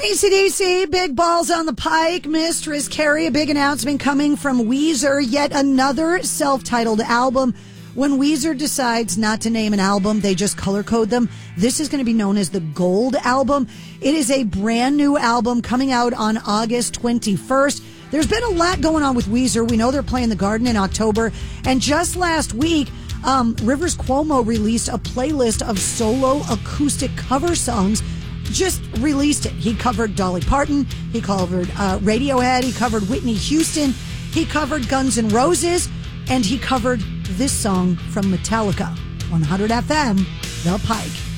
AC/DC, big balls on the pike. Mistress Carrie, a big announcement coming from Weezer, yet another self-titled album. When Weezer decides not to name an album, they just color code them. This is going to be known as the Gold Album. It is a brand new album coming out on August 21st. There's been a lot going on with Weezer. We know they're playing the Garden in October. And just last week, Rivers Cuomo released a playlist of solo acoustic cover songs. Just released it. He covered Dolly Parton. He covered Radiohead. He covered Whitney Houston. He covered Guns N' Roses. And he covered this song from Metallica. 100 FM, The Pike.